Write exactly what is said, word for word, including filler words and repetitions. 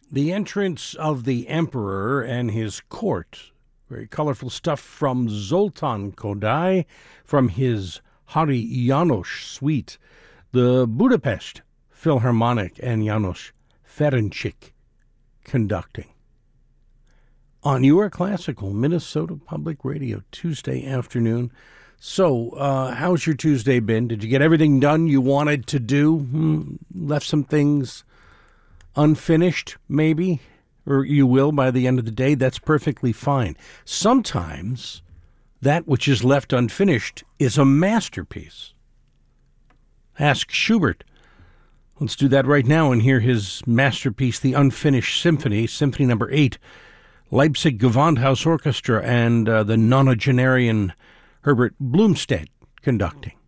The entrance of the emperor and his court. Very colorful stuff from Zoltan Kodály from his Hari János suite. The Budapest Philharmonic and János Ferencsik conducting. On Your Classical, Minnesota Public Radio, Tuesday afternoon. So, uh, how's your Tuesday been? Did you get everything done you wanted to do? Hmm, left some things unfinished, maybe? Or you will by the end of the day? That's perfectly fine. Sometimes that which is left unfinished is a masterpiece. Ask Schubert. Let's do that right now and hear his masterpiece, The Unfinished Symphony, Symphony Number eight, Leipzig Gewandhaus Orchestra, and uh, the nonagenarian Herbert Blumstedt conducting.